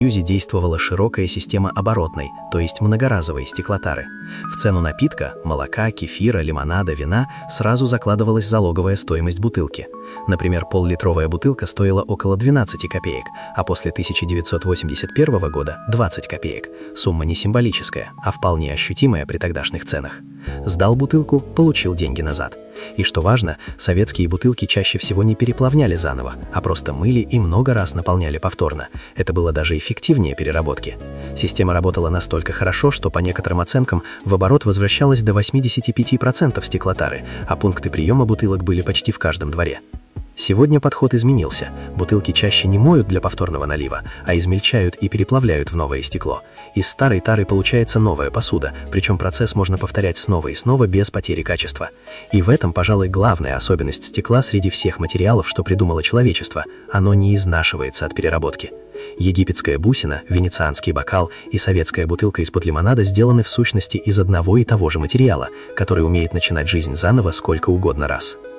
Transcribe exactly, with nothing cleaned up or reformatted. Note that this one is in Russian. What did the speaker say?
Союзе действовала широкая система оборотной, то есть многоразовой стеклотары. В цену напитка, молока, кефира, лимонада, вина сразу закладывалась залоговая стоимость бутылки. Например, поллитровая бутылка стоила около двенадцати копеек, а после тысяча девятьсот восемьдесят первого года – двадцать копеек. Сумма не символическая, а вполне ощутимая при тогдашних ценах. Сдал бутылку – получил деньги назад. И что важно, советские бутылки чаще всего не переплавняли заново, а просто мыли и много раз наполняли повторно. Это было даже эффективнее переработки. Система работала настолько хорошо, что по некоторым оценкам в оборот возвращалось до восьмидесяти пяти процентов стеклотары, а пункты приема бутылок были почти в каждом дворе. Сегодня подход изменился. Бутылки чаще не моют для повторного налива, а измельчают и переплавляют в новое стекло. Из старой тары получается новая посуда, причем процесс можно повторять снова и снова без потери качества. И в этом, пожалуй, главная особенность стекла среди всех материалов, что придумало человечество. Оно не изнашивается от переработки. Египетская бусина, венецианский бокал и советская бутылка из-под лимонада сделаны в сущности из одного и того же материала, который умеет начинать жизнь заново сколько угодно раз.